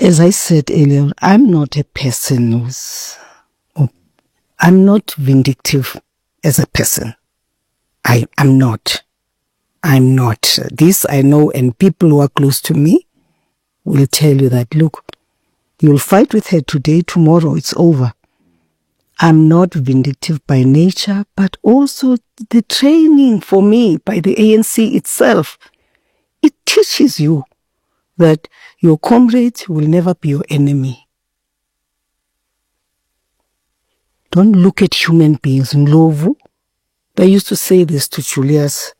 As I said earlier, I'm not a person I'm not vindictive as a person. I'm not. This I know, and people who are close to me will tell you that, look, you'll fight with her today, tomorrow it's over. I'm not vindictive by nature, but also the training for me by the ANC itself, it teaches you that your comrade will never be your enemy. Don't look at human beings. Ndlovu, I used to say this to Julius.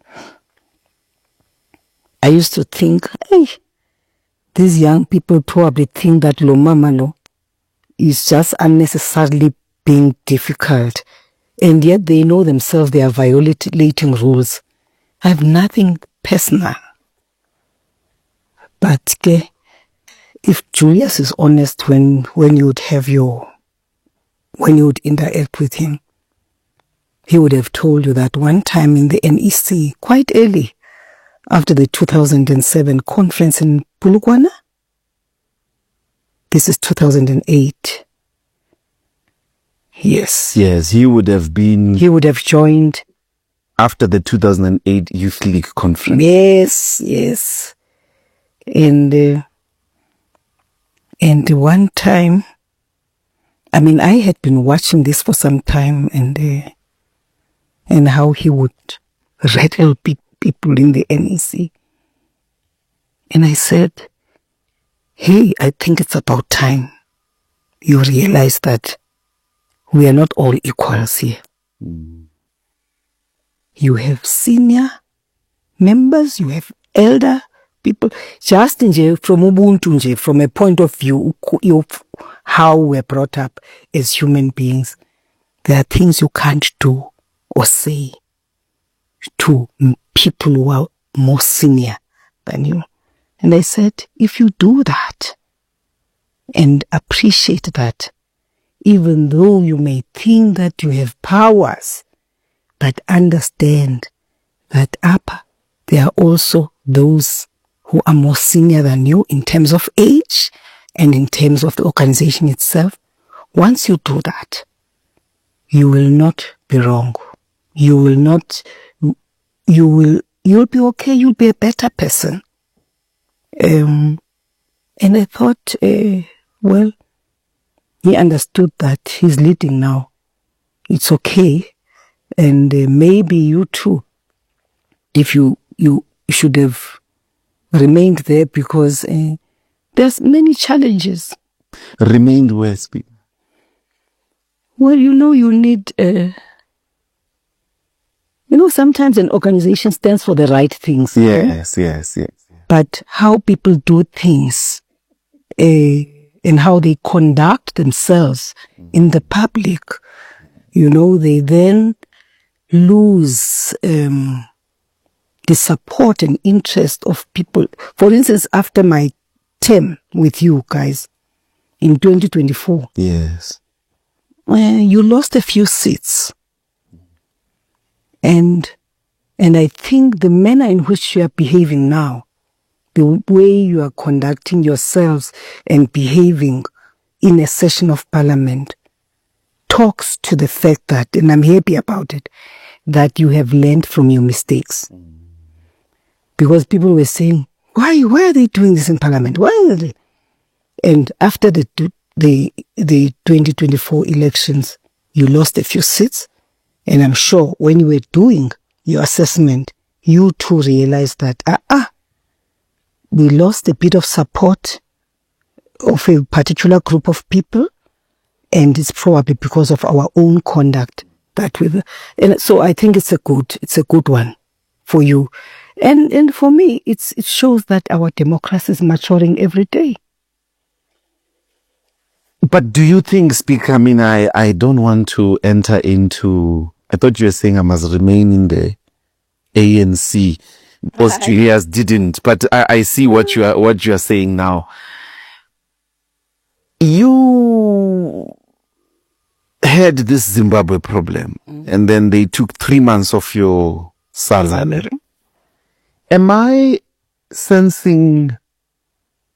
I used to think, hey, these young people probably think that lo mama lo is just unnecessarily being difficult. And yet they know themselves they are violating rules. I have nothing personal. But if Julius is honest when you would interact with him, he would have told you that one time in the NEC, quite early, after the 2007 conference in Polokwane, this is 2008. Yes, he would have joined after the 2008 Youth League conference. Yes. And one time, I mean, I had been watching this for some time, and how he would rattle people in the NEC. And I said, hey, I think it's about time you realize that we are not all equals here. You have senior members, you have elder people. Just from Ubuntu, from a point of view of how we're brought up as human beings, there are things you can't do or say to people who are more senior than you. And I said, if you do that and appreciate that, even though you may think that you have powers, but understand that there are also those who are more senior than you in terms of age and in terms of the organization itself. Once you do that, you will not be wrong. You'll be okay. You'll be a better person. And I thought, well, he understood that he's leading now. It's okay. And maybe you too, if you should have remained there, because there's many challenges. Remained where, Speaker? Well, you need, sometimes an organization stands for the right things. Yes. But how people do things and how they conduct themselves in the public, they then lose the support and interest of people. For instance, after my term with you guys in 2024, yes, you lost a few seats, and I think the manner in which you are behaving now, the way you are conducting yourselves and behaving in a session of parliament, talks to the fact that, and I'm happy about it, that you have learned from your mistakes. Because people were saying, why are they doing this in parliament? Why are they? And after the 2024 elections, you lost a few seats. And I'm sure when you were doing your assessment, you too realized that, we lost a bit of support of a particular group of people, and it's probably because of our own conduct that and so I think it's a good one for you. And for me, it shows that our democracy is maturing every day. But do you think, Speaker, I mean, I don't want to enter into, I thought you were saying I must remain in the ANC. Most Julius didn't, but I see what you are saying now. You had this Zimbabwe problem, and then they took 3 months of your salary. Am I sensing